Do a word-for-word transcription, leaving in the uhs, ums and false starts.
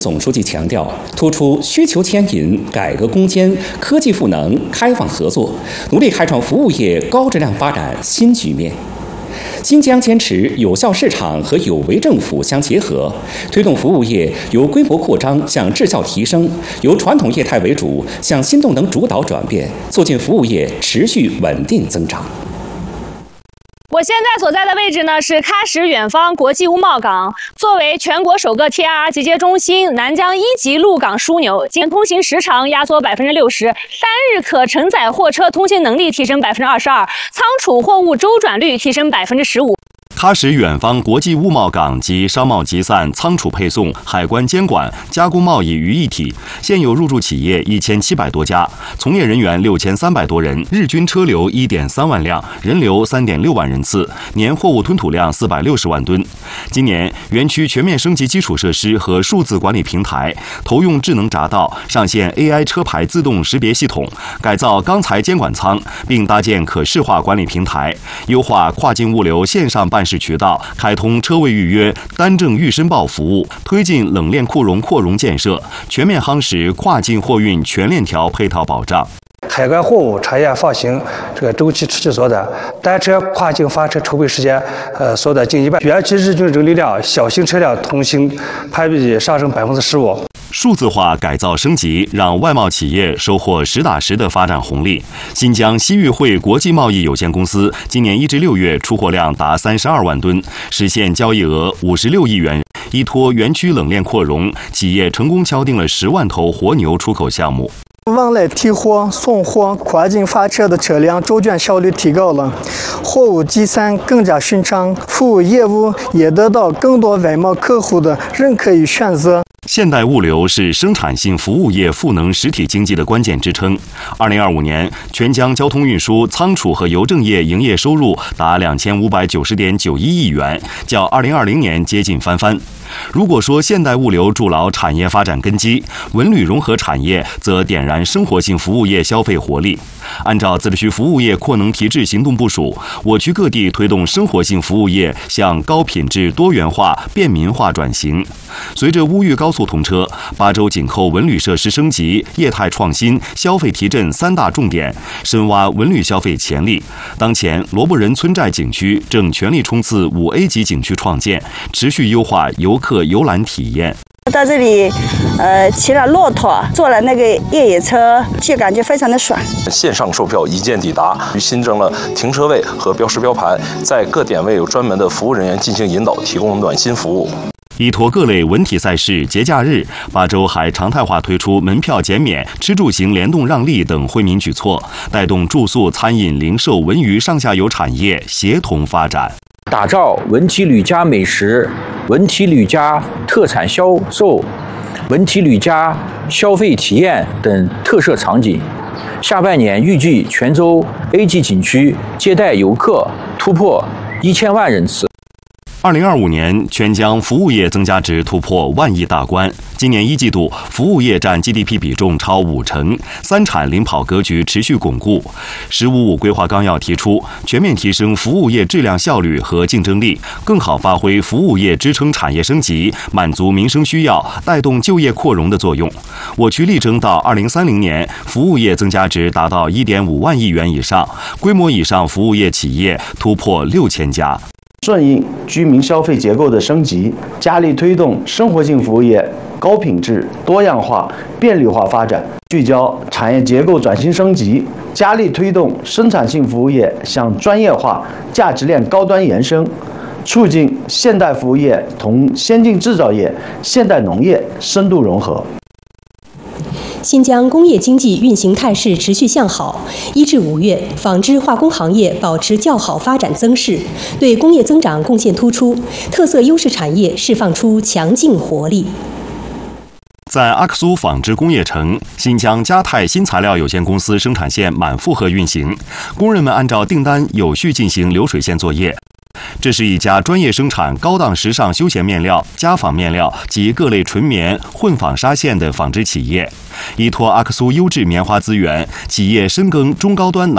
总书记强调，突出需求牵引、改革攻坚、科技赋能、开放合作，努力开创服务业高质量发展新局面。新疆坚持有效市场和有为政府相结合，推动服务业由规模扩张向质效提升，由传统业态为主向新动能主导转变，促进服务业持续稳定增长。 我现在所在的位置呢是喀什远方国际物贸港，作为全国首个 T I R 集结中心，南疆一级陆港枢纽，经通行时长压缩百分之六十，单日可承载货车通行能力提升百分之二十二，仓储货物周转率提升百分之十五。 喀什远方国际物贸港集商贸集散、仓储配送、海关监管、加工贸易于一体，现有入驻企业一千七百多家，从业人员六千三百多人，日均车流一点三万辆，人流三点六万人次，年货物吞吐量四百六十万吨。今年，园区全面升级基础设施和数字管理平台，投用智能匝道，上线 A I 车牌自动识别系统，改造钢材监管舱，并搭建可视化管理平台，优化跨境物流线上办事渠道，开通车位预约、单证预申报服务，推进冷链库容扩容建设，全面夯实跨境货运全链条配套保障。 海关货物产业放行这个周期持续缩短，单车跨境发车筹备时间呃缩短近一半，园区日均人流量小型车辆通行攀比上升百分之十五。 数字化改造升级，让外贸企业收获实打实的发展红利。新疆西域汇国际贸易有限公司今年一至六月出货量达三十二万吨，实现交易额五十六亿元。依托园区冷链扩容，企业成功敲定了十万头活牛出口项目。 往来提货、送货、跨境发车的车辆周转效率提高了，货物集散更加顺畅，服务业务也得到更多外贸客户的认可与选择。 现代物流是生产性服务业赋能实体经济的关键支撑。二零二五年，全疆交通运输、仓储和邮政业营业收入达两千五百九十点九一亿元，较二零二零年接近翻番。如果说现代物流筑牢产业发展根基，文旅融合产业则点燃生活性服务业消费活力。按照自治区服务业扩能提质行动部署，我区各地推动生活性服务业向高品质、多元化、便民化转型。随着乌豫高速通车，八州紧扣文旅设施升级、业态创新、消费提振三大重点，深挖文旅消费潜力。当前，罗布人村寨景区正全力冲刺五 A 级景区创建，持续优化游客游览体验。 到这里，呃，骑了骆驼，坐了那个越野车，就感觉非常的爽。 线上售票一键抵达，新增了停车位和标识标盘，在各点位有专门的服务人员进行引导，提供暖心服务。 依托各类文体赛事、节假日，八州还常态化推出门票减免、吃住行联动让利等惠民举措，带动住宿、餐饮、零售、文娱上下游产业协同发展。 打造文体旅家美食、文体旅家特产销售、文体旅家消费体验等特色场景。下半年预计全州 A 级景区接待游客突破一千万人次。 二零二五年，全疆服务业增加值突破万亿大关。今年一季度，服务业占 G D P 比重超五成，三产领跑格局持续巩固。“十五五”规划纲要提出，全面提升服务业质量效率和竞争力，更好发挥服务业支撑产业升级、满足民生需要、带动就业扩容的作用。我区力争到二零三零年，服务业增加值达到一点五万亿元以上，规模以上服务业企业突破六千家。 顺应居民消费结构的升级，加力推动生活性服务业高品质、多样化、便利化发展，聚焦产业结构转型升级，加力推动生产性服务业向专业化、价值链高端延伸，促进现代服务业同先进制造业、现代农业深度融合。 新疆工业经济运行态势持续向好，一至五月，纺织化工行业保持较好发展增势，对工业增长贡献突出，特色优势产业释放出强劲活力。 在阿克苏纺织工业城，新疆嘉泰新材料有限公司生产线满负荷运行，工人们按照订单有序进行流水线作业。这是一家专业生产高档时尚休闲面料、家纺面料及各类纯棉、混纺纱线的纺织企业。依托阿克苏优质棉花资源，企业深耕中高端